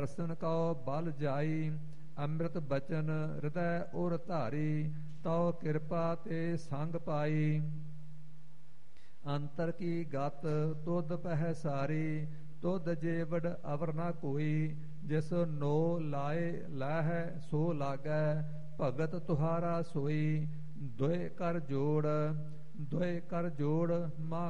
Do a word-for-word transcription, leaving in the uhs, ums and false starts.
ਦਰਸ਼ਨ Q ਬਲ ਜਾਈ, ਅੰਮ੍ਰਿਤ ਬਚਨ ਹਿਰਦੈ ਉਰ ਧਾਰੀ, ਤਉ ਕਿਰਪਾ ਤੇ ਸੰਗ ਪਾਈ। ਅੰਤਰ ਕੀ ਗਤ ਤੁਧ ਪਹਿ ਸਾਰੀ, ਤੁਧ ਜੇਵੜ ਅਵਰ ਨਾ ਕੋਈ, ਜਿਸ ਨੋ ਲਾਏ ਲਾਹੈ ਸੋ ਲਾਗੈ, ਭਗਤ ਤੁਹਾਰਾ ਸੋਈ। ਦੁਇ ਕਰ ਜੋੜ ਦੁਇ ਕਰ ਜੋੜ ਮਾ